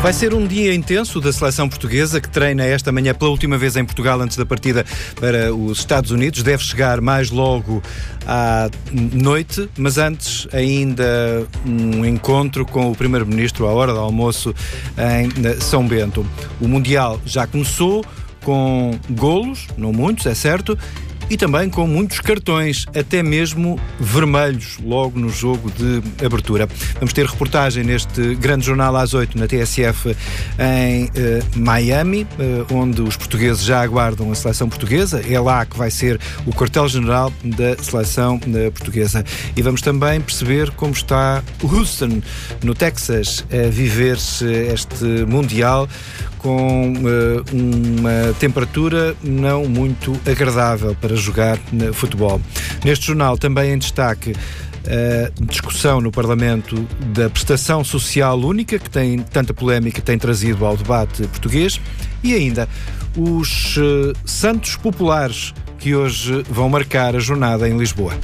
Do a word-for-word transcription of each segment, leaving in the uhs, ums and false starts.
Vai ser um dia intenso da seleção portuguesa, que treina esta manhã pela última vez em Portugal antes da partida para os Estados Unidos. Deve chegar mais logo à noite, mas antes ainda um encontro com o Primeiro-Ministro à hora do almoço em São Bento. O Mundial já começou com golos, não muitos, é certo, e também com muitos cartões, até mesmo vermelhos, logo no jogo de abertura. Vamos ter reportagem neste grande jornal às oito na T S F em eh, Miami, eh, onde os portugueses já aguardam a seleção portuguesa. É lá que vai ser o quartel-general da seleção eh, portuguesa. E vamos também perceber como está Houston, no Texas, a viver este Mundial com uh, uma temperatura não muito agradável para jogar uh, futebol. Neste jornal também em destaque a discussão no Parlamento da prestação social única, que tem tanta polémica, tem trazido ao debate português, e ainda os uh, Santos Populares, que hoje vão marcar a jornada em Lisboa.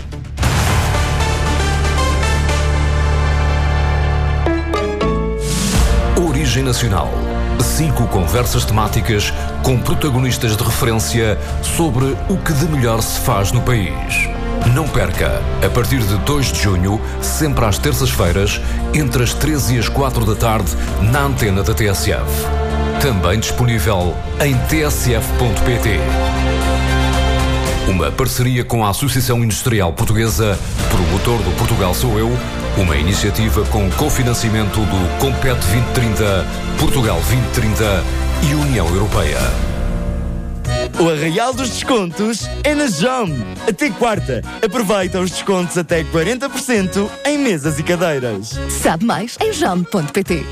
Origem Nacional. Cinco conversas temáticas com protagonistas de referência sobre o que de melhor se faz no país. Não perca, a partir de dois de junho, sempre às terças-feiras, entre as treze e as quatro da tarde, na antena da T S F. Também disponível em t s f ponto p t. Uma parceria com a Associação Industrial Portuguesa, promotor do Portugal Sou Eu, uma iniciativa com cofinanciamento do Compete vinte trinta, Portugal vinte trinta e União Europeia. O Arraial dos Descontos é na Jom. Até quarta. Aproveita os descontos até quarenta por cento em mesas e cadeiras. Sabe mais em jom ponto p t.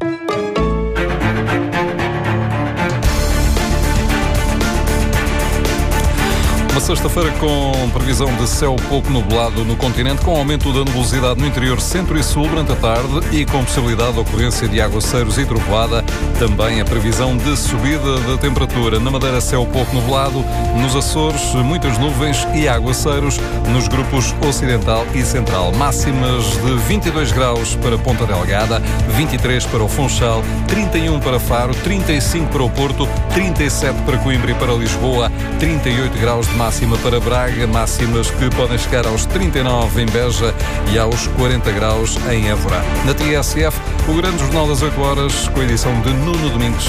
Uma sexta-feira com previsão de céu pouco nublado no continente, com aumento da nebulosidade no interior centro e sul durante a tarde e com possibilidade de ocorrência de aguaceiros e trovoada. Também a previsão de subida da temperatura. Na Madeira, céu pouco nublado. Nos Açores, muitas nuvens e aguaceiros nos grupos ocidental e central. Máximas de vinte e dois graus para Ponta Delgada, vinte e três para o Funchal, trinta e um para Faro, trinta e cinco para o Porto, trinta e sete para Coimbra e para Lisboa, trinta e oito graus de máxima. Máxima para Braga, máximas que podem chegar aos trinta e nove em Beja e aos quarenta graus em Évora. Na T S F, o grande jornal das oito horas, com a edição de Nuno Domingos.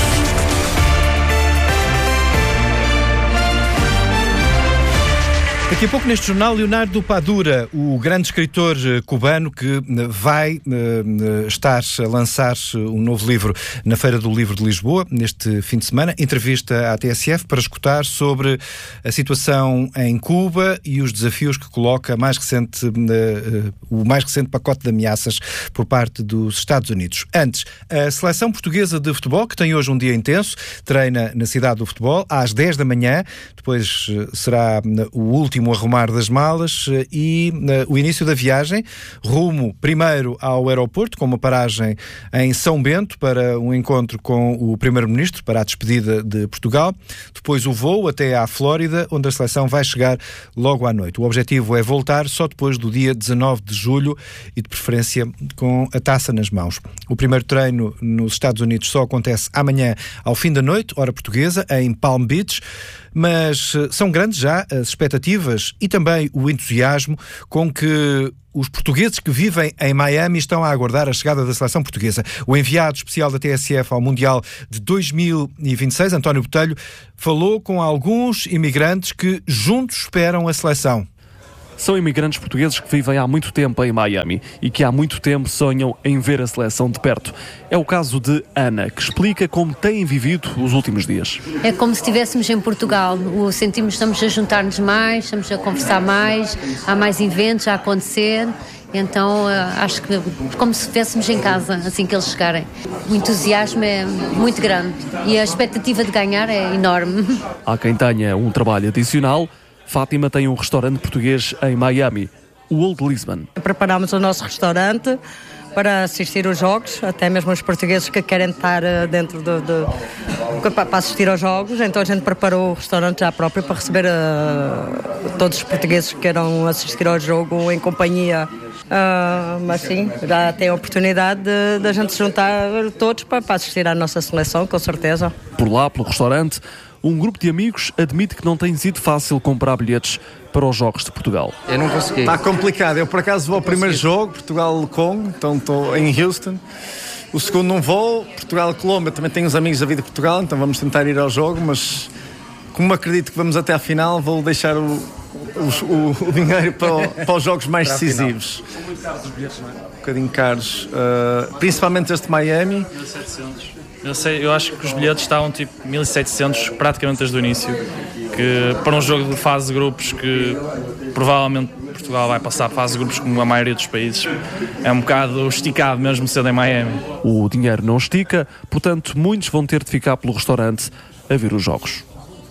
Daqui a pouco neste jornal, Leonardo Padura, o grande escritor cubano que vai uh, estar a lançar um novo livro na Feira do Livro de Lisboa, neste fim de semana, entrevista à T S F para escutar sobre a situação em Cuba e os desafios que coloca a mais recente, uh, o mais recente pacote de ameaças por parte dos Estados Unidos. Antes, a seleção portuguesa de futebol, que tem hoje um dia intenso, treina na cidade do futebol às dez da manhã, depois uh, será uh, o último arrumar das malas e uh, o início da viagem, rumo primeiro ao aeroporto, com uma paragem em São Bento para um encontro com o Primeiro-Ministro para a despedida de Portugal, depois o voo até à Flórida, onde a seleção vai chegar logo à noite. O objetivo é voltar só depois do dia dezanove de julho e de preferência com a taça nas mãos. O primeiro treino nos Estados Unidos só acontece amanhã ao fim da noite, hora portuguesa, em Palm Beach, mas são grandes já as expectativas e também o entusiasmo com que os portugueses que vivem em Miami estão a aguardar a chegada da seleção portuguesa. O enviado especial da T S F ao Mundial de dois mil e vinte e seis, António Botelho, falou com alguns imigrantes que juntos esperam a seleção. São imigrantes portugueses que vivem há muito tempo em Miami e que há muito tempo sonham em ver a seleção de perto. É o caso de Ana, que explica como têm vivido os últimos dias. É como se estivéssemos em Portugal. O sentimos que estamos a juntar-nos mais, estamos a conversar mais, há mais eventos a acontecer. Então acho que como se estivéssemos em casa assim que eles chegarem. O entusiasmo é muito grande e a expectativa de ganhar é enorme. Há quem tenha um trabalho adicional. Fátima tem um restaurante português em Miami, o Old Lisbon. Preparámos o nosso restaurante para assistir aos jogos, até mesmo os portugueses que querem estar dentro de, de, para assistir aos jogos. Então a gente preparou o restaurante já próprio para receber uh, todos os portugueses que queiram assistir ao jogo em companhia Uh, mas sim, já tem a oportunidade de, de a gente se juntar todos para, para assistir à nossa seleção, com certeza. Por lá, pelo restaurante, um grupo de amigos admite que não tem sido fácil comprar bilhetes para os Jogos de Portugal. Eu não consegui. Está complicado. Eu, por acaso, vou ao primeiro jogo, Portugal-Congo, então estou em Houston. O segundo não vou, Portugal-Colômbia, também tenho uns amigos da vida de Portugal, então vamos tentar ir ao jogo, mas como acredito que vamos até à final, vou deixar o, o, o, o dinheiro para, o, para os jogos mais decisivos. São muito caros os bilhetes, não é? Um bocadinho caros, uh, principalmente este Miami. mil e setecentos. Eu, sei, eu acho que os bilhetes estavam tipo mil e setecentos praticamente desde o início, que para um jogo de fase de grupos que provavelmente Portugal vai passar a fase de grupos como a maioria dos países, é um bocado esticado mesmo sendo em Miami. O dinheiro não estica, portanto muitos vão ter de ficar pelo restaurante a ver os jogos.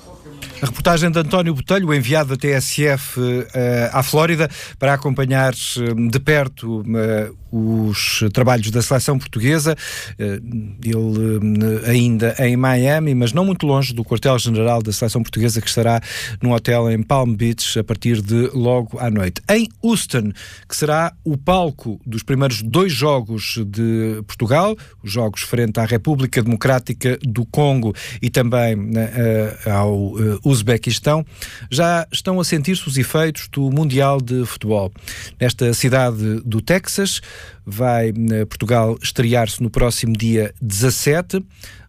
A reportagem de António Botelho, enviado da T S F uh, à Flórida, para acompanhar uh, de perto uh, os trabalhos da seleção portuguesa. Uh, ele uh, ainda em Miami, mas não muito longe do quartel-general da seleção portuguesa, que estará num hotel em Palm Beach a partir de logo à noite. Em Houston, que será o palco dos primeiros dois jogos de Portugal, os jogos frente à República Democrática do Congo e também uh, ao uh, Uzbequistão, já estão a sentir-se os efeitos do Mundial de Futebol. Nesta cidade do Texas, vai Portugal estrear-se no próximo dia dezassete,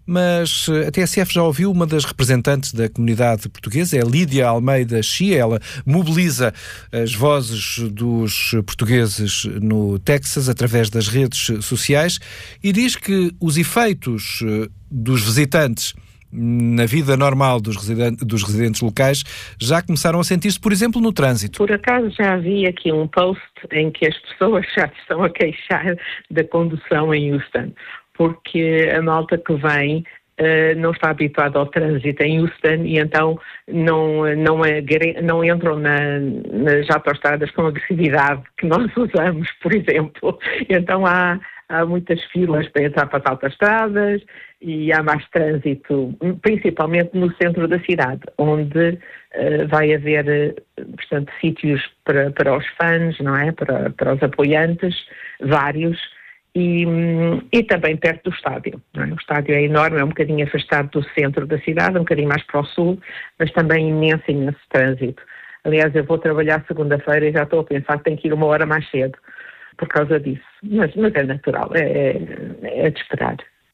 mas a T S F já ouviu uma das representantes da comunidade portuguesa, é Lídia Almeida Chia. Ela mobiliza as vozes dos portugueses no Texas através das redes sociais e diz que os efeitos dos visitantes na vida normal dos residentes, dos residentes locais já começaram a sentir-se, por exemplo, no trânsito. Por acaso já vi aqui um post em que as pessoas já estão a queixar da condução em Houston, porque a malta que vem uh, não está habituada ao trânsito em Houston e então não, não, é, não entram na, nas autoestradas com a agressividade que nós usamos, por exemplo. Então há, há muitas filas para entrar para as autoestradas e há mais trânsito, principalmente no centro da cidade, onde uh, vai haver, portanto, sítios para, para os fãs, não é? Para, para os apoiantes, vários, e, e também perto do estádio, não é? O estádio é enorme, é um bocadinho afastado do centro da cidade, um bocadinho mais para o sul, mas também imenso, imenso trânsito. Aliás, eu vou trabalhar segunda-feira e já estou a pensar que tenho que ir uma hora mais cedo por causa disso. Mas, mas é natural, é, é, é de esperar.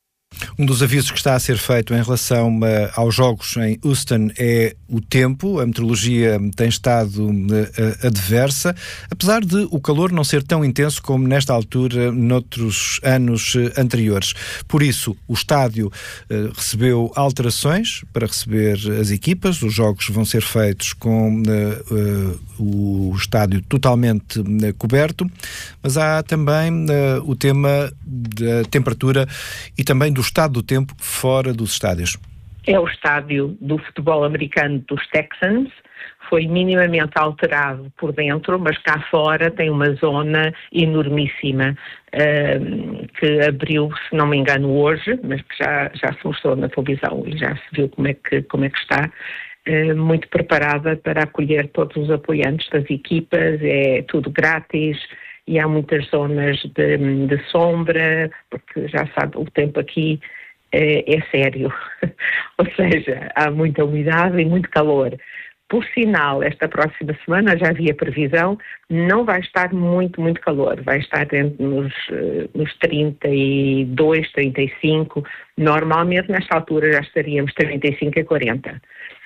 Um dos avisos que está a ser feito em relação uh, aos jogos em Houston é o tempo. A meteorologia tem estado uh, adversa, apesar de o calor não ser tão intenso como nesta altura noutros anos uh, anteriores. Por isso, o estádio uh, recebeu alterações para receber as equipas. Os jogos vão ser feitos com uh, uh, o estádio totalmente uh, coberto, mas há também uh, o tema da temperatura e também do estado do tempo fora dos estádios. É o estádio do futebol americano dos Texans, foi minimamente alterado por dentro, mas cá fora tem uma zona enormíssima uh, que abriu, se não me engano, hoje, mas que já, já se mostrou na televisão e já se viu como é que, como é que está, uh, muito preparada para acolher todos os apoiantes das equipas, é tudo grátis. E há muitas zonas de, de sombra, porque já sabe, o tempo aqui é, é sério. Ou seja, há muita umidade e muito calor. Por sinal, esta próxima semana já havia previsão, não vai estar muito, muito calor. Vai estar nos, nos trinta e dois, trinta e cinco. Normalmente, nesta altura, já estaríamos trinta e cinco a quarenta.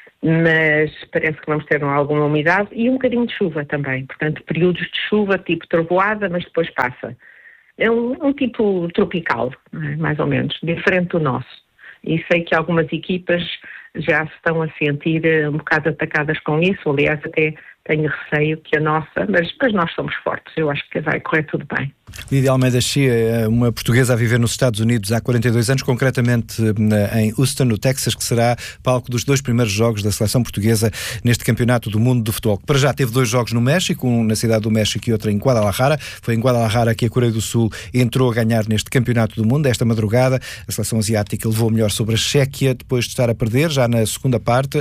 Mas parece que vamos ter alguma umidade e um bocadinho de chuva também. Portanto, períodos de chuva, tipo trovoada, mas depois passa. É um, um tipo tropical, é? Mais ou menos, diferente do nosso. E sei que algumas equipas já se estão a sentir um bocado atacadas com isso. Aliás, até tenho receio que a nossa, mas, mas nós somos fortes. Eu acho que vai correr tudo bem. Lídia Almeida Chia é uma portuguesa a viver nos Estados Unidos há quarenta e dois anos, concretamente em Houston, no Texas, que será palco dos dois primeiros jogos da seleção portuguesa neste campeonato do mundo de futebol. Para já teve dois jogos no México, um na cidade do México e outro em Guadalajara. Foi em Guadalajara que a Coreia do Sul entrou a ganhar neste campeonato do mundo. Esta madrugada, a seleção asiática levou melhor sobre a Chequia, depois de estar a perder já já na segunda parte.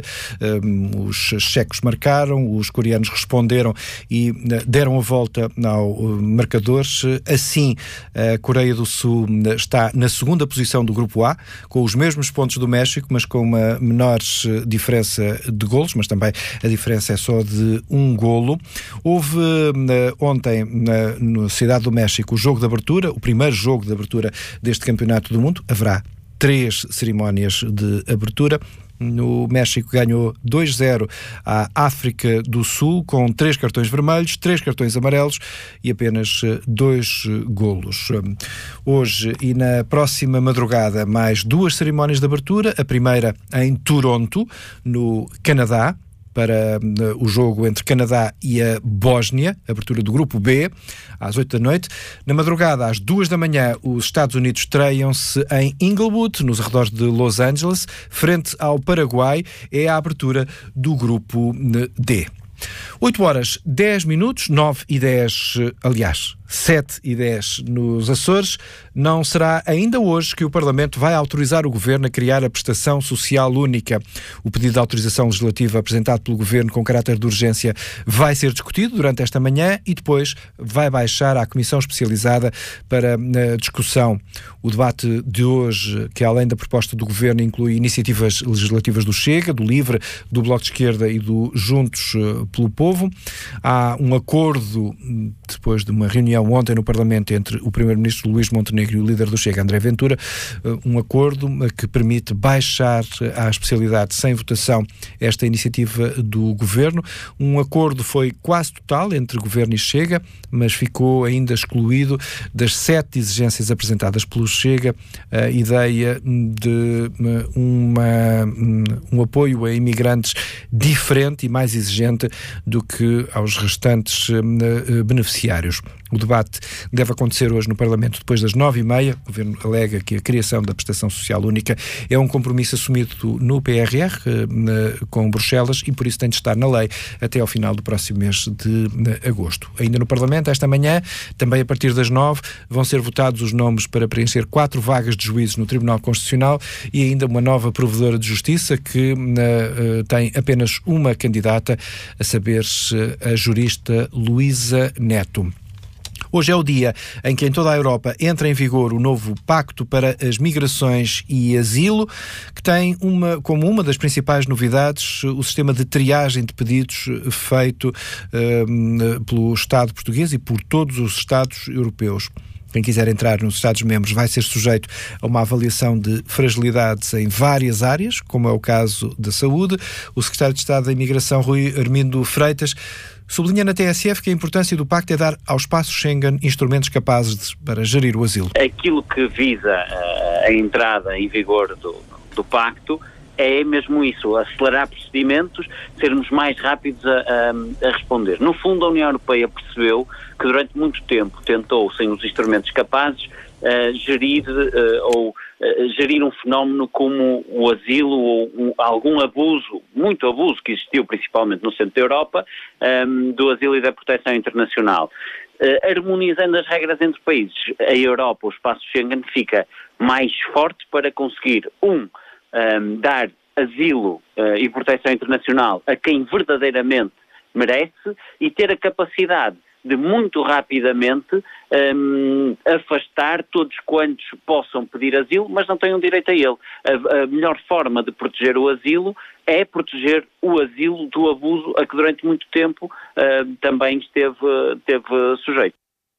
Os checos marcaram, os coreanos responderam e deram a volta ao marcador. Assim, a Coreia do Sul está na segunda posição do Grupo A, com os mesmos pontos do México, mas com uma menor diferença de golos, mas também a diferença é só de um golo. Houve ontem na, na Cidade do México o jogo de abertura, o primeiro jogo de abertura deste Campeonato do Mundo. Haverá três cerimónias de abertura. No México ganhou dois zero à África do Sul, com três cartões vermelhos, três cartões amarelos e apenas dois golos. Hoje e na próxima madrugada, mais duas cerimónias de abertura. A primeira em Toronto, no Canadá, para uh, o jogo entre Canadá e a Bósnia, abertura do Grupo B, às oito da noite. Na madrugada, às duas da manhã, os Estados Unidos estreiam-se em Inglewood, nos arredores de Los Angeles, frente ao Paraguai. É a abertura do Grupo D. oito horas, dez minutos, nove e dez, aliás, sete e dez nos Açores. Não será ainda hoje que o Parlamento vai autorizar o Governo a criar a prestação social única. O pedido de autorização legislativa apresentado pelo Governo com caráter de urgência vai ser discutido durante esta manhã e depois vai baixar à Comissão Especializada para a discussão. O debate de hoje, que além da proposta do Governo inclui iniciativas legislativas do Chega, do Livre, do Bloco de Esquerda e do Juntos pelo Povo. Há um acordo, depois de uma reunião ontem no Parlamento entre o Primeiro-Ministro Luís Montenegro e o líder do Chega, André Ventura, um acordo que permite baixar à especialidade sem votação esta iniciativa do Governo. Um acordo foi quase total entre Governo e Chega, mas ficou ainda excluído das sete exigências apresentadas pelo Chega a ideia de uma, um apoio a imigrantes diferente e mais exigente do que aos restantes beneficiários. O debate deve acontecer hoje no Parlamento depois das nove e meia. O Governo alega que a criação da prestação social única é um compromisso assumido no P R R com Bruxelas e por isso tem de estar na lei até ao final do próximo mês de agosto. Ainda no Parlamento, esta manhã, também a partir das nove, vão ser votados os nomes para preencher quatro vagas de juízes no Tribunal Constitucional e ainda uma nova provedora de justiça que uh, tem apenas uma candidata, a saber a jurista Luísa Neto. Hoje é o dia em que em toda a Europa entra em vigor o novo Pacto para as Migrações e Asilo, que tem uma, como uma das principais novidades o sistema de triagem de pedidos feito uh, pelo Estado português e por todos os Estados europeus. Quem quiser entrar nos Estados-membros vai ser sujeito a uma avaliação de fragilidades em várias áreas, como é o caso da saúde. O Secretário de Estado da Imigração, Rui Armindo Freitas, sublinha na T S F que a importância do Pacto é dar ao espaço Schengen instrumentos capazes de, para gerir o asilo. Aquilo que visa a, a entrada em vigor do, do Pacto é mesmo isso, acelerar procedimentos, sermos mais rápidos a, a, a responder. No fundo, a União Europeia percebeu que durante muito tempo tentou, sem os instrumentos capazes, uh, gerir uh, ou uh, gerir um fenómeno como o asilo ou um, algum abuso, muito abuso que existiu principalmente no centro da Europa, um, do asilo e da proteção internacional. Uh, harmonizando as regras entre países, a Europa, o espaço Schengen, fica mais forte para conseguir, um, Um, dar asilo uh, e proteção internacional a quem verdadeiramente merece e ter a capacidade de muito rapidamente um, afastar todos quantos possam pedir asilo, mas não tenham direito a ele. A, a melhor forma de proteger o asilo é proteger o asilo do abuso a que durante muito tempo uh, também esteve, esteve sujeito.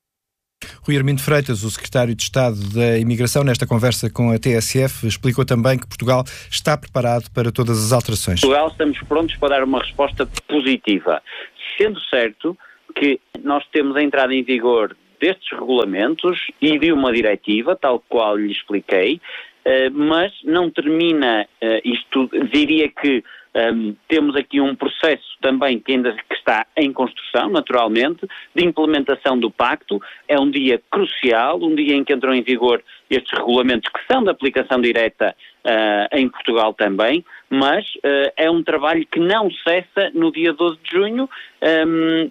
Rui Armindo Freitas, o Secretário de Estado da Imigração, nesta conversa com a T S F, explicou também que Portugal está preparado para todas as alterações. Portugal estamos prontos para dar uma resposta positiva, sendo certo que nós temos a entrada em vigor destes regulamentos e de uma diretiva, tal qual lhe expliquei, mas não termina isto, diria que Um, temos aqui um processo também que ainda que está em construção, naturalmente, de implementação do Pacto. É um dia crucial, um dia em que entram em vigor estes regulamentos que são de aplicação direta uh, em Portugal também, mas uh, é um trabalho que não cessa no dia doze de junho um,